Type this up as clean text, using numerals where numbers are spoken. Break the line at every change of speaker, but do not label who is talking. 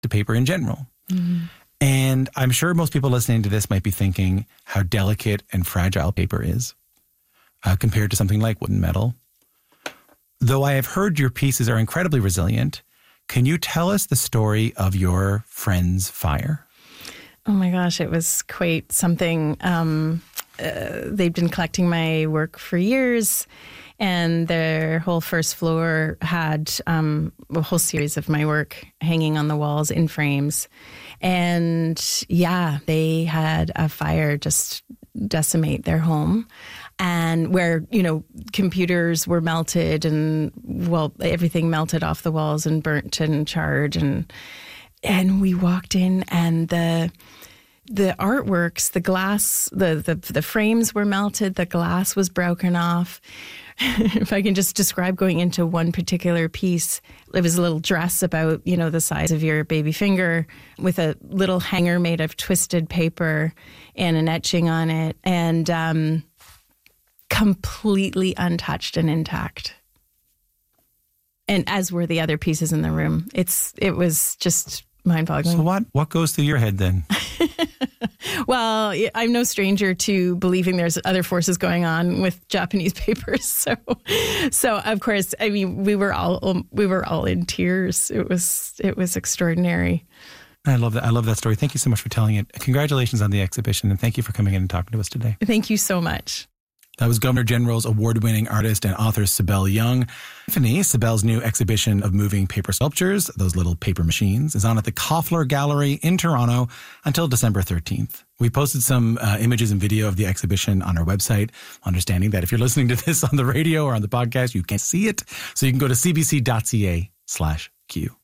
to paper in general. And I'm sure most people listening to this might be thinking how delicate and fragile paper is compared to something like wood and metal. Though I have heard your pieces are incredibly resilient, can you tell us the story of your friend's fire?
Oh my gosh, it was quite something. They've been collecting my work for years, and their whole first floor had a whole series of my work hanging on the walls in frames. And yeah, they had a fire just decimate their home, and where, computers were melted and, well, everything melted off the walls and burnt and charred. And we walked in, and the artworks, the glass, the frames were melted, the glass was broken off. If I can just describe going into one particular piece, it was a little dress about, the size of your baby finger with a little hanger made of twisted paper and an etching on it, and completely untouched and intact. And as were the other pieces in the room. It was just mind-boggling.
So what goes through your head then?
Well, I'm no stranger to believing there's other forces going on with Japanese papers. So of course, I mean, we were all in tears. It was extraordinary.
I love that. I love that story. Thank you so much for telling it. Congratulations on the exhibition, and thank you for coming in and talking to us today.
Thank you so much.
That was Governor General's award-winning artist and author Sibel Young. Sibel's new exhibition of moving paper sculptures, those little paper machines, is on at the Koffler Gallery in Toronto until December 13th. We posted some images and video of the exhibition on our website, understanding that if you're listening to this on the radio or on the podcast, you can't see it. So you can go to cbc.ca/Q.